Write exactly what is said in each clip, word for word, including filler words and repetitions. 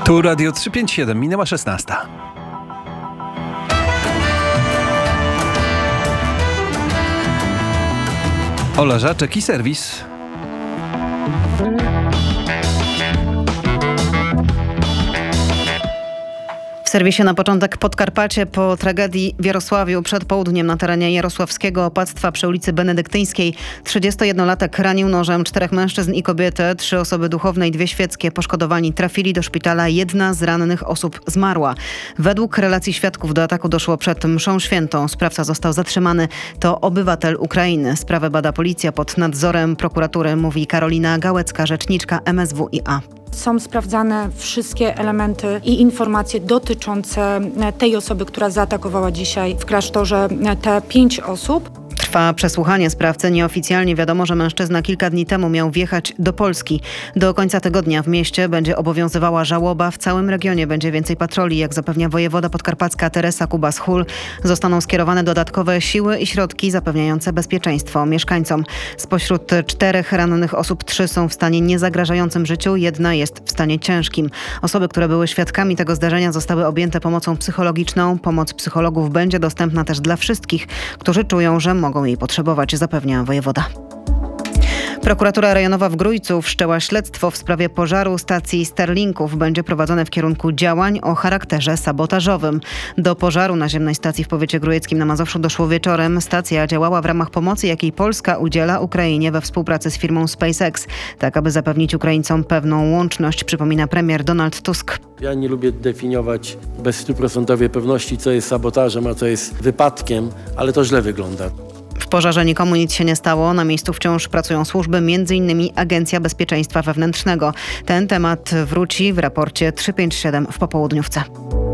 Tu Radio trzysta pięćdziesiąt siedem, minęła szesnasta. Ola Żaczek i serwis. W serwisie na początek Podkarpacie. Po tragedii w Jarosławiu przed południem na terenie jarosławskiego opactwa przy ulicy Benedyktyńskiej trzydziestojednolatek ranił nożem czterech mężczyzn i kobietę, trzy osoby duchowne i dwie świeckie. Poszkodowani trafili do szpitala, jedna z rannych osób zmarła. Według relacji świadków do ataku doszło przed mszą świętą. Sprawca został zatrzymany. To obywatel Ukrainy. Sprawę bada policja pod nadzorem prokuratury, mówi Karolina Gałecka, rzeczniczka M S W i A. Są sprawdzane wszystkie elementy i informacje dotyczące tej osoby, która zaatakowała dzisiaj w klasztorze te pięć osób. Trwa przesłuchanie sprawcy. Nieoficjalnie wiadomo, że mężczyzna kilka dni temu miał wjechać do Polski. Do końca tygodnia w mieście będzie obowiązywała żałoba. W całym regionie będzie więcej patroli. Jak zapewnia wojewoda podkarpacka Teresa Kubas-Hul, zostaną skierowane dodatkowe siły i środki zapewniające bezpieczeństwo mieszkańcom. Spośród czterech rannych osób trzy są w stanie niezagrażającym życiu, jedna jest w stanie ciężkim. Osoby, które były świadkami tego zdarzenia, zostały objęte pomocą psychologiczną. Pomoc psychologów będzie dostępna też dla wszystkich, którzy czują, że mogą jej potrzebować, zapewnia wojewoda. Prokuratura rejonowa w Grójcu wszczęła śledztwo w sprawie pożaru stacji Starlinków. Będzie prowadzone w kierunku działań o charakterze sabotażowym. Do pożaru naziemnej stacji w powiecie grójeckim na Mazowszu doszło wieczorem. Stacja działała w ramach pomocy, jakiej Polska udziela Ukrainie we współpracy z firmą SpaceX, tak aby zapewnić Ukraińcom pewną łączność, przypomina premier Donald Tusk. Ja nie lubię definiować bez stuprocentowej pewności, co jest sabotażem, a co jest wypadkiem, ale to źle wygląda. W pożarze nikomu nic się nie stało. Na miejscu wciąż pracują służby, między innymi Agencja Bezpieczeństwa Wewnętrznego. Ten temat wróci w raporcie trzysta pięćdziesiąt siedem w popołudniówce.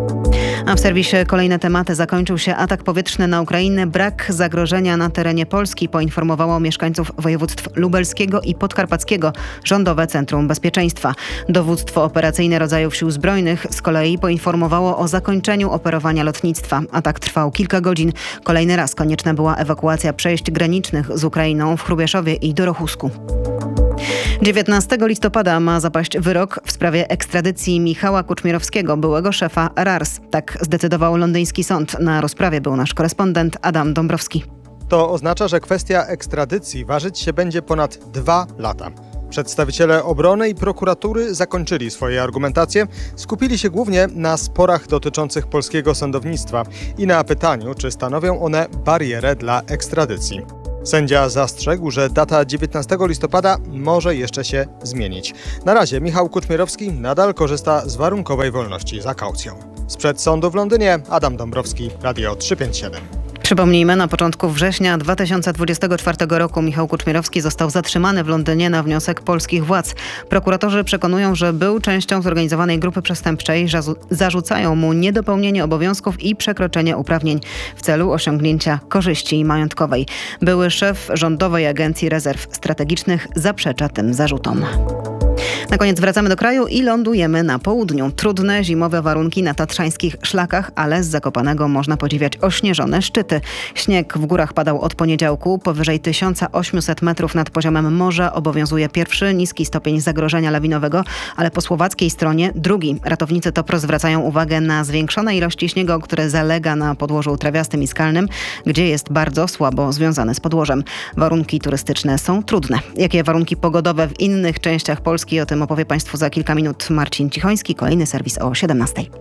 A w serwisie kolejne tematy. Zakończył się atak powietrzny na Ukrainę. Brak zagrożenia na terenie Polski, poinformowało mieszkańców województw lubelskiego i podkarpackiego Rządowe Centrum Bezpieczeństwa. Dowództwo operacyjne rodzajów sił zbrojnych z kolei poinformowało o zakończeniu operowania lotnictwa. Atak trwał kilka godzin. Kolejny raz konieczna była ewakuacja przejść granicznych z Ukrainą w Hrubieszowie i Dorochusku. dziewiętnastego listopada ma zapaść wyrok w sprawie ekstradycji Michała Kuczmierowskiego, byłego szefa R A R S. Tak zdecydował londyński sąd. Na rozprawie był nasz korespondent Adam Dąbrowski. To oznacza, że kwestia ekstradycji ważyć się będzie ponad dwa lata. Przedstawiciele obrony i prokuratury zakończyli swoje argumentacje, skupili się głównie na sporach dotyczących polskiego sądownictwa i na pytaniu, czy stanowią one barierę dla ekstradycji. Sędzia zastrzegł, że data dziewiętnastego listopada może jeszcze się zmienić. Na razie Michał Kuczmierowski nadal korzysta z warunkowej wolności za kaucją. Sprzed sądu w Londynie Adam Dąbrowski, Radio trzysta pięćdziesiąt siedem. Przypomnijmy, na początku września dwa tysiące dwudziestego czwartego roku Michał Kuczmierowski został zatrzymany w Londynie na wniosek polskich władz. Prokuratorzy przekonują, że był częścią zorganizowanej grupy przestępczej. Zarzucają mu niedopełnienie obowiązków i przekroczenie uprawnień w celu osiągnięcia korzyści majątkowej. Były szef Rządowej Agencji Rezerw Strategicznych zaprzecza tym zarzutom. Na koniec wracamy do kraju i lądujemy na południu. Trudne zimowe warunki na tatrzańskich szlakach, ale z Zakopanego można podziwiać ośnieżone szczyty. Śnieg w górach padał od poniedziałku. Powyżej tysiąc osiemset metrów nad poziomem morza obowiązuje pierwszy niski stopień zagrożenia lawinowego, ale po słowackiej stronie drugi. Ratownicy T O P R zwracają uwagę na zwiększone ilości śniegu, które zalega na podłożu trawiastym i skalnym, gdzie jest bardzo słabo związany z podłożem. Warunki turystyczne są trudne. Jakie warunki pogodowe w innych częściach Polski? O tym opowie Państwu za kilka minut Marcin Cichoński. Kolejny serwis o siedemnastej.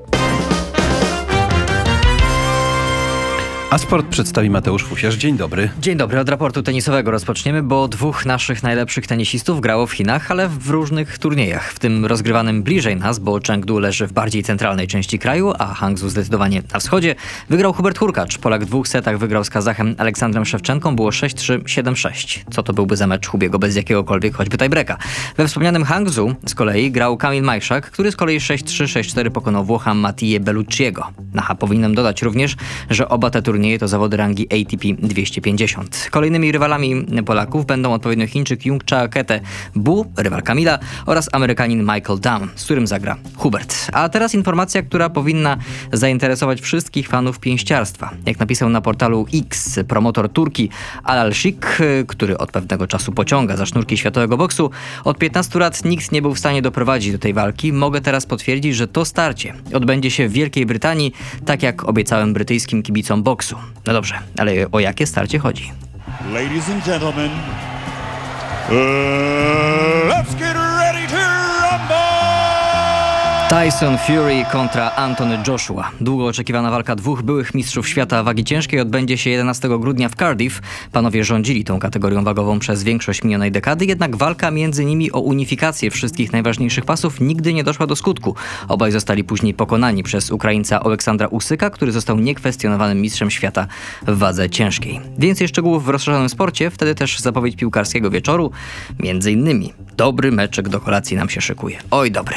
A sport przedstawi Mateusz Fusiarz. Dzień dobry. Dzień dobry. Od raportu tenisowego rozpoczniemy, bo dwóch naszych najlepszych tenisistów grało w Chinach, ale w różnych turniejach. W tym rozgrywanym bliżej nas, bo Chengdu leży w bardziej centralnej części kraju, a Hangzhou zdecydowanie na wschodzie, wygrał Hubert Hurkacz. Polak w dwóch setach wygrał z Kazachem Aleksandrem Szewczenką. Było sześć trzy, siedem sześć. Co to byłby za mecz Hubiego bez jakiegokolwiek choćby tiebreaka. We wspomnianym Hangzhou z kolei grał Kamil Majszak, który z kolei sześć trzy, sześć cztery pokonał Włocha Matije Bellucciego. Aha, powinienem dodać również, że oba te turnieje turnieje to zawody rangi A T P dwieście pięćdziesiąt. Kolejnymi rywalami Polaków będą odpowiednio Chińczyk Jung Cha-Kete Bu, rywal Kamila, oraz Amerykanin Michael Daum, z którym zagra Hubert. A teraz informacja, która powinna zainteresować wszystkich fanów pięściarstwa. Jak napisał na portalu X promotor Turki Al Sheikh, który od pewnego czasu pociąga za sznurki światowego boksu, od piętnastu lat nikt nie był w stanie doprowadzić do tej walki. Mogę teraz potwierdzić, że to starcie odbędzie się w Wielkiej Brytanii, tak jak obiecałem brytyjskim kibicom boksu. No dobrze, ale o jakie starcie chodzi? Ladies and gentlemen, uh, let's get ready to rumble! Tyson Fury kontra Anthony Joshua. Długo oczekiwana walka dwóch byłych mistrzów świata wagi ciężkiej odbędzie się jedenastego grudnia w Cardiff. Panowie rządzili tą kategorią wagową przez większość minionej dekady, jednak walka między nimi o unifikację wszystkich najważniejszych pasów nigdy nie doszła do skutku. Obaj zostali później pokonani przez Ukraińca Oleksandra Usyka, który został niekwestionowanym mistrzem świata w wadze ciężkiej. Więcej szczegółów w rozszerzonym sporcie, wtedy też zapowiedź piłkarskiego wieczoru. Między innymi dobry meczek do kolacji nam się szykuje. Oj, dobry.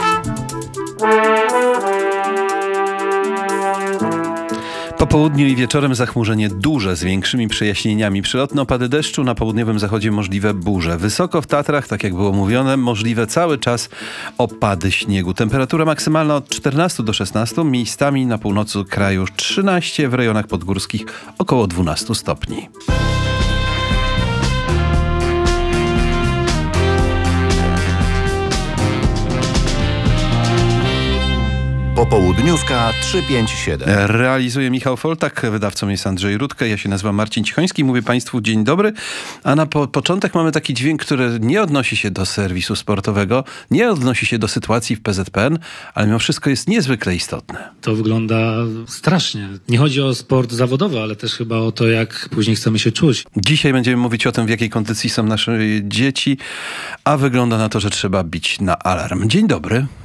Po południu i wieczorem zachmurzenie duże z większymi przejaśnieniami. Przelotne opady deszczu, na południowym zachodzie możliwe burze. Wysoko w Tatrach, tak jak było mówione, możliwe cały czas opady śniegu. Temperatura maksymalna od czternastu do szesnastu, miejscami na północy kraju trzynaście, w rejonach podgórskich około dwunastu stopni. Popołudniówka trzysta pięćdziesiąt siedem. Realizuje Michał Foltak, wydawcą jest Andrzej Rudka, ja się nazywam Marcin Cichoński, mówię Państwu dzień dobry, a na po- początek mamy taki dźwięk, który nie odnosi się do serwisu sportowego, nie odnosi się do sytuacji w P Z P N, ale mimo wszystko jest niezwykle istotne. To wygląda strasznie. Nie chodzi o sport zawodowy, ale też chyba o to, jak później chcemy się czuć. Dzisiaj będziemy mówić o tym, w jakiej kondycji są nasze dzieci, a wygląda na to, że trzeba bić na alarm. Dzień dobry.